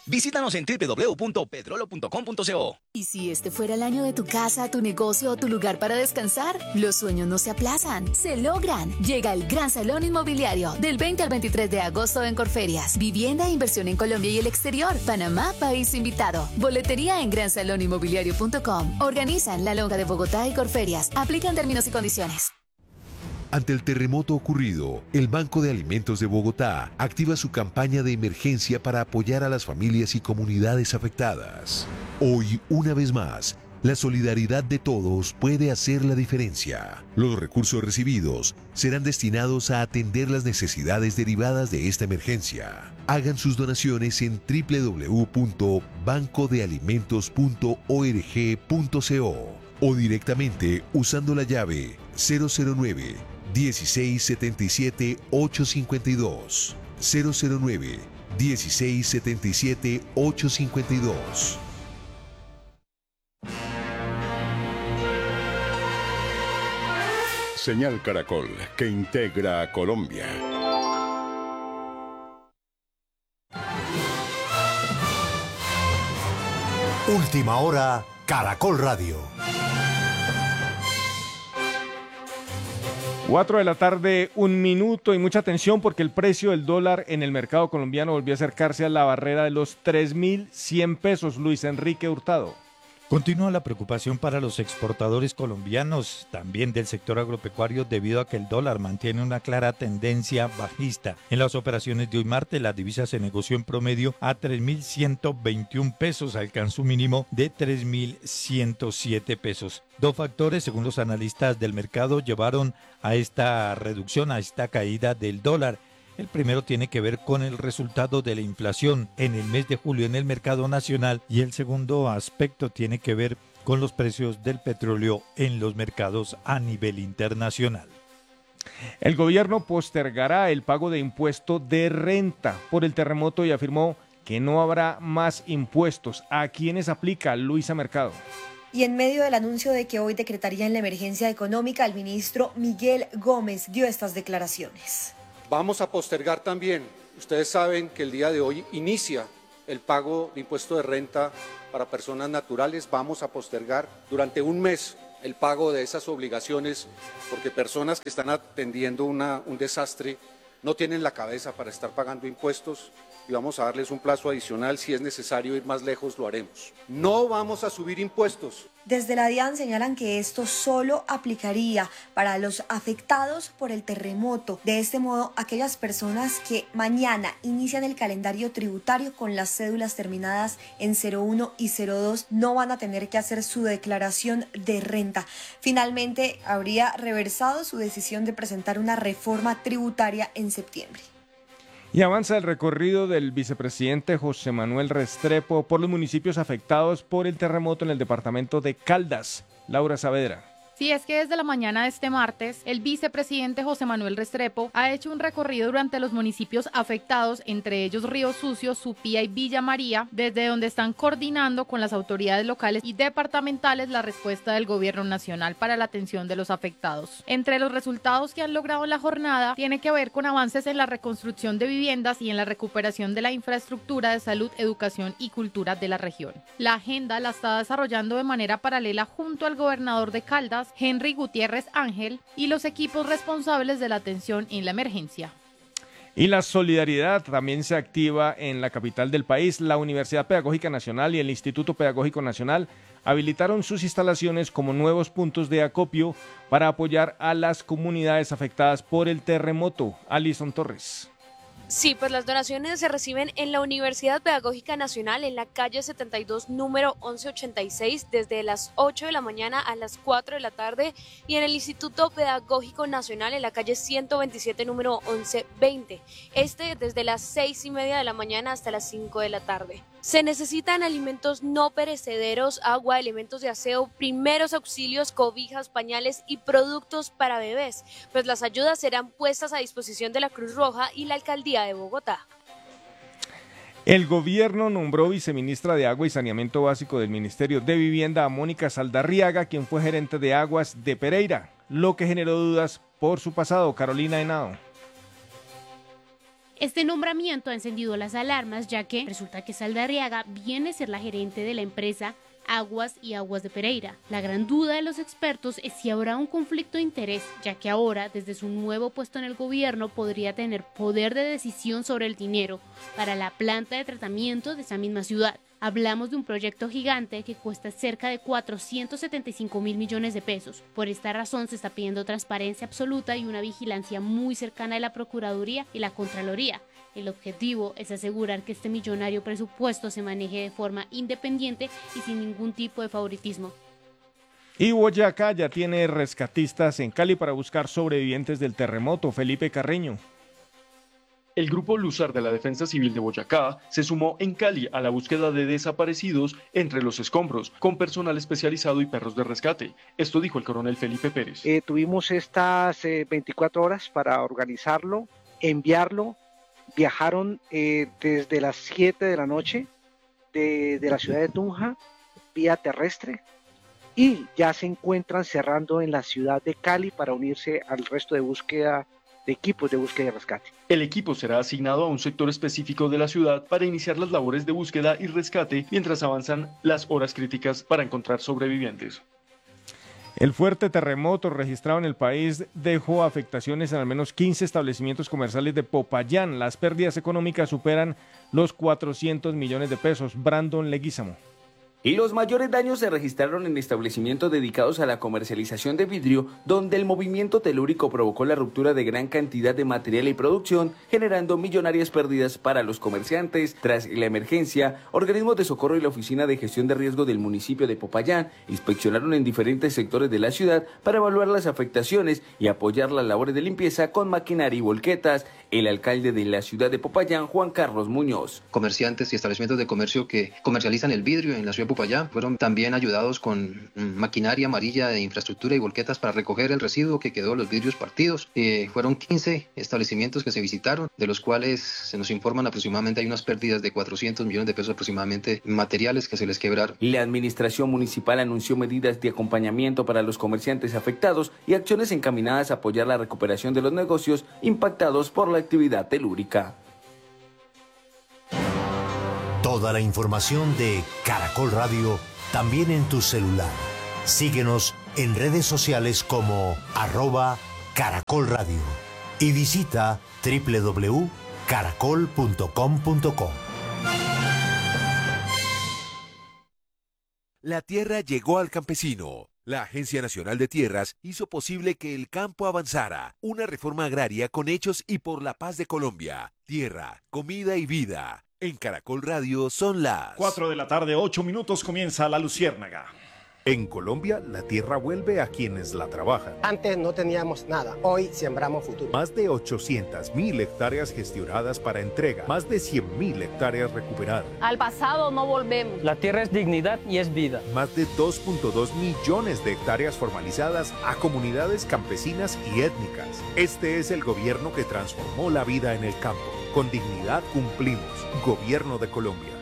Visítanos en www.petrolo.com.co. ¿Y si este fuera el año de tu casa, tu negocio o tu lugar para descansar? Los sueños no se aplazan, se logran. Llega el Gran Salón Inmobiliario del 20 al 23 de agosto en Corferias. Vivienda e inversión en Colombia y el exterior. Panamá, país invitado. Boletería en gransalonинmobiliario.com. Organizan La Lonja de Bogotá y Corferias. Aplican términos y condiciones. Ante el terremoto ocurrido, el Banco de Alimentos de Bogotá activa su campaña de emergencia para apoyar a las familias y comunidades afectadas. Hoy, una vez más, la solidaridad de todos puede hacer la diferencia. Los recursos recibidos serán destinados a atender las necesidades derivadas de esta emergencia. Hagan sus donaciones en www.bancodealimentos.org.co o directamente usando la llave 009 1677 852 009 1677 852. Señal Caracol, que integra a Colombia. Última hora, Caracol Radio. 4 de la tarde, 1 minuto, y mucha atención porque el precio del dólar en el mercado colombiano volvió a acercarse a la barrera de los 3.100 pesos. Luis Enrique Hurtado. Continúa la preocupación para los exportadores colombianos, también del sector agropecuario, debido a que el dólar mantiene una clara tendencia bajista. En las operaciones de hoy martes, la divisa se negoció en promedio a 3.121 pesos, alcanzó un mínimo de 3.107 pesos. Dos factores, según los analistas del mercado, llevaron a esta reducción, a esta caída del dólar. El primero tiene que ver con el resultado de la inflación en el mes de julio en el mercado nacional, y el segundo aspecto tiene que ver con los precios del petróleo en los mercados a nivel internacional. El gobierno postergará el pago de impuesto de renta por el terremoto y afirmó que no habrá más impuestos. ¿A quiénes aplica? Luisa Mercado. Y en medio del anuncio de que hoy decretarían la emergencia económica, el ministro Miguel Gómez dio estas declaraciones. Vamos a postergar también, ustedes saben que el día de hoy inicia el pago de impuesto de renta para personas naturales. Vamos a postergar durante un mes el pago de esas obligaciones porque personas que están atendiendo un desastre no tienen la cabeza para estar pagando impuestos, y vamos a darles un plazo adicional. Si es necesario ir más lejos, lo haremos. No vamos a subir impuestos. Desde la DIAN señalan que esto solo aplicaría para los afectados por el terremoto. De este modo, aquellas personas que mañana inician el calendario tributario con las cédulas terminadas en 01 y 02 no van a tener que hacer su declaración de renta. Finalmente, habría reversado su decisión de presentar una reforma tributaria en septiembre. Y avanza el recorrido del vicepresidente José Manuel Restrepo por los municipios afectados por el terremoto en el departamento de Caldas. Laura Saavedra. Sí, es que desde la mañana de este martes, el vicepresidente José Manuel Restrepo ha hecho un recorrido durante los municipios afectados, entre ellos Río Sucio, Supía y Villa María, desde donde están coordinando con las autoridades locales y departamentales la respuesta del gobierno nacional para la atención de los afectados. Entre los resultados que han logrado en la jornada, tiene que ver con avances en la reconstrucción de viviendas y en la recuperación de la infraestructura de salud, educación y cultura de la región. La agenda la está desarrollando de manera paralela junto al gobernador de Caldas, Henry Gutiérrez Ángel, y los equipos responsables de la atención en la emergencia. Y la solidaridad también se activa en la capital del país. La Universidad Pedagógica Nacional y el Instituto Pedagógico Nacional habilitaron sus instalaciones como nuevos puntos de acopio para apoyar a las comunidades afectadas por el terremoto. Alison Torres. Sí, pues las donaciones se reciben en la Universidad Pedagógica Nacional en la calle 72, número 1186, desde las 8 de la mañana a las 4 de la tarde, y en el Instituto Pedagógico Nacional en la calle 127, número 1120, desde las 6:30 de la mañana hasta las 5 de la tarde. Se necesitan alimentos no perecederos, agua, elementos de aseo, primeros auxilios, cobijas, pañales y productos para bebés, pues las ayudas serán puestas a disposición de la Cruz Roja y la Alcaldía de Bogotá. El gobierno nombró viceministra de Agua y Saneamiento Básico del Ministerio de Vivienda a Mónica Saldarriaga, quien fue gerente de Aguas de Pereira, lo que generó dudas por su pasado. Carolina Henao. Este nombramiento ha encendido las alarmas, ya que resulta que Saldarriaga viene a ser la gerente de la empresa Aguas y Aguas de Pereira. La gran duda de los expertos es si habrá un conflicto de interés, ya que ahora, desde su nuevo puesto en el gobierno, podría tener poder de decisión sobre el dinero para la planta de tratamiento de esa misma ciudad. Hablamos de un proyecto gigante que cuesta cerca de 475.000 millones de pesos. Por esta razón se está pidiendo transparencia absoluta y una vigilancia muy cercana de la Procuraduría y la Contraloría. El objetivo es asegurar que este millonario presupuesto se maneje de forma independiente y sin ningún tipo de favoritismo. Y Boyacá ya tiene rescatistas en Cali para buscar sobrevivientes del terremoto. Felipe Carreño. El Grupo Luzar de la Defensa Civil de Boyacá se sumó en Cali a la búsqueda de desaparecidos entre los escombros, con personal especializado y perros de rescate. Esto dijo el coronel Felipe Pérez. Tuvimos estas 24 horas para organizarlo, enviarlo. Viajaron desde las 7 de la noche de la ciudad de Tunja, vía terrestre, y ya se encuentran cerrando en la ciudad de Cali para unirse al resto de búsqueda de equipos de búsqueda y rescate. El equipo será asignado a un sector específico de la ciudad para iniciar las labores de búsqueda y rescate mientras avanzan las horas críticas para encontrar sobrevivientes. El fuerte terremoto registrado en el país dejó afectaciones en al menos 15 establecimientos comerciales de Popayán. Las pérdidas económicas superan los 400 millones de pesos. Brandon Leguízamo. Y los mayores daños se registraron en establecimientos dedicados a la comercialización de vidrio, donde el movimiento telúrico provocó la ruptura de gran cantidad de material y producción, generando millonarias pérdidas para los comerciantes. Tras la emergencia, organismos de socorro y la Oficina de Gestión de Riesgo del municipio de Popayán inspeccionaron en diferentes sectores de la ciudad para evaluar las afectaciones y apoyar las labores de limpieza con maquinaria y volquetas. El alcalde de la ciudad de Popayán, Juan Carlos Muñoz. Comerciantes y establecimientos de comercio que comercializan el vidrio en la ciudad de Popayán fueron también ayudados con maquinaria amarilla de infraestructura y volquetas para recoger el residuo que quedó de los vidrios partidos. Fueron 15 establecimientos que se visitaron, de los cuales se nos informan aproximadamente hay unas pérdidas de 400 millones de pesos aproximadamente materiales que se les quebraron. La administración municipal anunció medidas de acompañamiento para los comerciantes afectados y acciones encaminadas a apoyar la recuperación de los negocios impactados por la actividad telúrica. Toda la información de Caracol Radio también en tu celular. Síguenos en redes sociales como @Caracol Radio y visita www.caracol.com.co. La tierra llegó al campesino. La Agencia Nacional de Tierras hizo posible que el campo avanzara. Una reforma agraria con hechos y por la paz de Colombia. Tierra, comida y vida. En Caracol Radio son las 4 de la tarde, 8 minutos, comienza La Luciérnaga. En Colombia, la tierra vuelve a quienes la trabajan. Antes no teníamos nada, hoy sembramos futuro. Más de 800.000 hectáreas gestionadas para entrega, más de 100.000 hectáreas recuperadas. Al pasado no volvemos. La tierra es dignidad y es vida. Más de 2.2 millones de hectáreas formalizadas a comunidades campesinas y étnicas. Este es el gobierno que transformó la vida en el campo. Con dignidad cumplimos. Gobierno de Colombia.